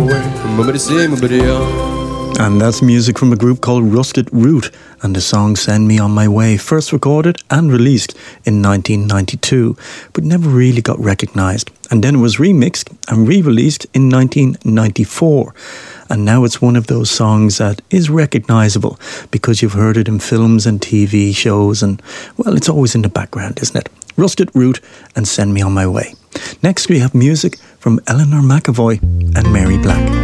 way. And that's music from a group called Rusted Root and the song Send Me On My Way, first recorded and released in 1992, but never really got recognised. And then it was remixed and re-released in 1994. And now it's one of those songs that is recognisable because you've heard it in films and TV shows and, well, it's always in the background, isn't it? Rusted Root and Send Me On My Way. Next we have music from Eleanor McAvoy and Mary Black.